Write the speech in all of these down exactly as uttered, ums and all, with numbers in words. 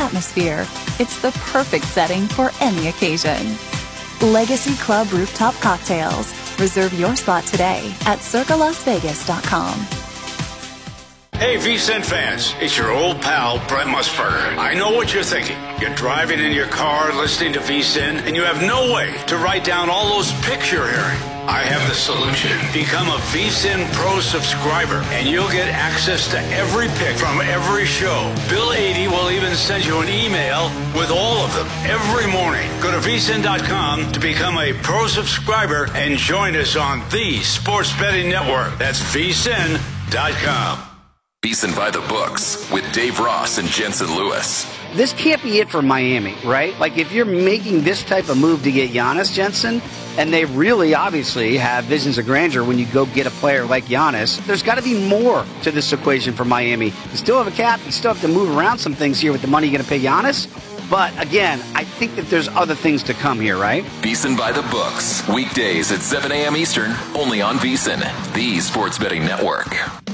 atmosphere. It's the perfect setting for any occasion. Legacy Club Rooftop Cocktails. Reserve your spot today at circa las vegas dot com. Hey, V S I N fans, it's your old pal, Brent Musburger. I know what you're thinking. You're driving in your car, listening to V S I N, and you have no way to write down all those pics you're hearing. I have the solution. Become a V S I N Pro subscriber, and you'll get access to every pic from every show. Bill eighty will even send you an email with all of them every morning. Go to V S I N dot com to become a Pro subscriber and join us on the Sports Betting Network. That's V S I N dot com. V S I N by the books with Dave Ross and Jensen Lewis. This can't be it for Miami, right? Like, if you're making this type of move to get Giannis, Jensen, and they really obviously have visions of grandeur when you go get a player like Giannis, there's got to be more to this equation for Miami. You still have a cap. You still have to move around some things here with the money you're going to pay Giannis. But, again, I think that there's other things to come here, right? V S I N by the books. Weekdays at seven a.m. Eastern, only on V S I N, the Sports Betting Network.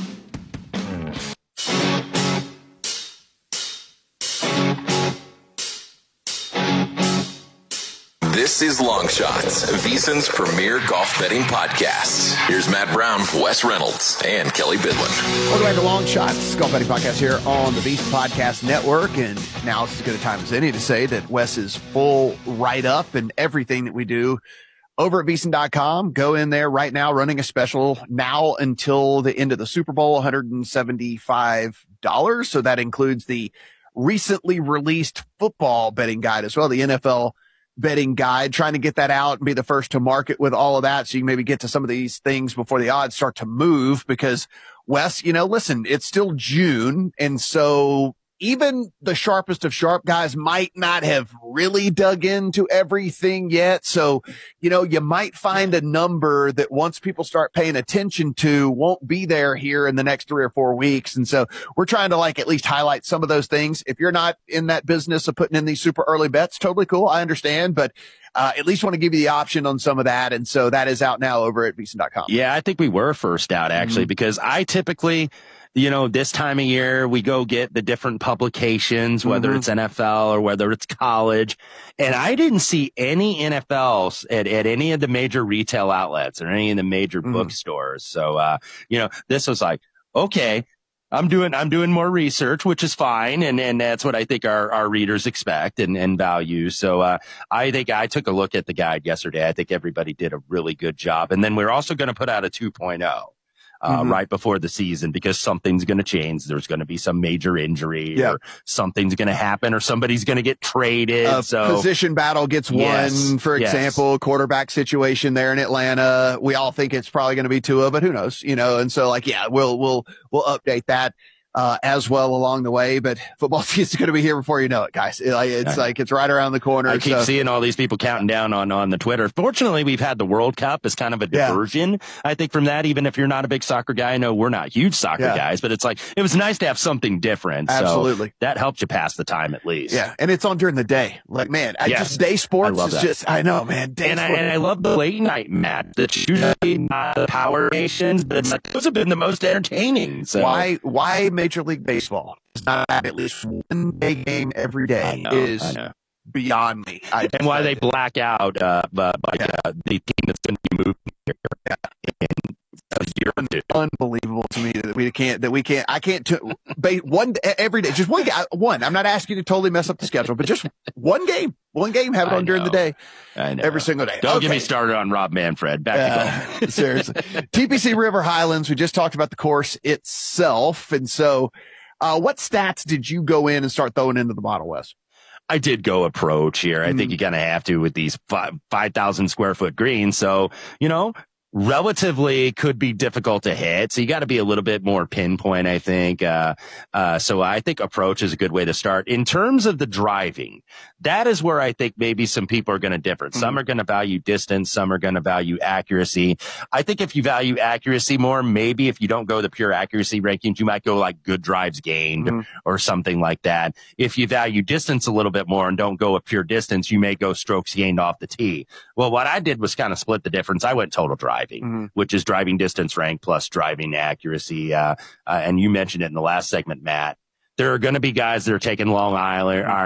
This is Long Shots, VSiN's premier golf betting podcast. Here's Matt Brown, Wes Reynolds, and Kelly Bidlin. Welcome back to Long Shots, golf betting podcast here on the Beast Podcast Network. And now it's as good a time as any to say that Wes is full write-up and everything that we do over at V S I N dot com. Go in there right now, running a special now until the end of the Super Bowl, one hundred seventy-five dollars. So that includes the recently released football betting guide as well, the N F L betting guide, trying to get that out and be the first to market with all of that. So you can maybe get to some of these things before the odds start to move, because Wes, you know, listen, it's still June. And so even the sharpest of sharp guys might not have really dug into everything yet. So, you know, you might find a number that once people start paying attention to won't be there here in the next three or four weeks. And so we're trying to like at least highlight some of those things. If you're not in that business of putting in these super early bets, totally cool. I understand, but uh, at least want to give you the option on some of that. And so that is out now over at V S I N dot com. Yeah, I think we were first out actually, mm-hmm. because I typically, you know, this time of year, we go get the different publications, whether mm-hmm. it's N F L or whether it's college. And I didn't see any N F Ls at, at any of the major retail outlets or any of the major mm-hmm. bookstores. So, uh, you know, this was like, okay, I'm doing, I'm doing more research, which is fine. And, and that's what I think our, our readers expect and, and value. So, uh, I think I took a look at the guide yesterday. I think everybody did a really good job. And then we're also going to put out a two point oh. Uh, mm-hmm. right before the season, because something's going to change. There's going to be some major injury yeah. or something's going to happen or somebody's going to get traded. A so position battle gets yes, won, for yes. example, quarterback situation there in Atlanta. We all think it's probably going to be Tua, but who knows, you know? And so like, yeah, we'll, we'll, we'll update that. Uh, as well along the way, but football season's going to be here before you know it, guys. It, like, it's like, it's right around the corner. I keep so. seeing all these people counting down on, on the Twitter. Fortunately, we've had the World Cup as kind of a diversion. Yeah. I think from that, even if you're not a big soccer guy, I know we're not huge soccer yeah. guys, but it's like, it was nice to have something different. Absolutely. So that helped you pass the time at least. Yeah. And it's on during the day. Like, man, I yes. just day sports I love is that. just, I know, man. Day and, I, sports. and I love the late night match. That's usually not the power nations, but it's like, those have been the most entertaining. So why, why Major League Baseball does not have at least one day game every day know, is beyond me. I and why they black out, uh, uh, like, yeah. uh, the team that's going to be moving here yeah. in a year or two. Unbelievable to me that we can't, that we can't, I can't, t- ba- one, every day, just one, one. I'm not asking you to totally mess up the schedule, but just one game, one game, have it on during the day. I know. Every single day. Don't okay. get me started on Rob Manfred. Back uh, to golf. Seriously. T P C River Highlands, we just talked about the course itself. And so, Uh, what stats did you go in and start throwing into the model, Wes? I did go approach here. I mm. think you kind of have to with these five thousand square foot greens. So, you know, relatively could be difficult to hit. So you got to be a little bit more pinpoint, I think. Uh, uh, so I think approach is a good way to start. In terms of the driving, that is where I think maybe some people are going to differ. Some mm-hmm. are going to value distance. Some are going to value accuracy. I think if you value accuracy more, maybe if you don't go the pure accuracy rankings, you might go like good drives gained mm-hmm. or something like that. If you value distance a little bit more and don't go a pure distance, you may go strokes gained off the tee. Well, what I did was kind of split the difference. I went total drive. Mm-hmm. Which is driving distance rank plus driving accuracy. Uh, uh, and you mentioned it in the last segment, Matt. There are going to be guys that are taking long island,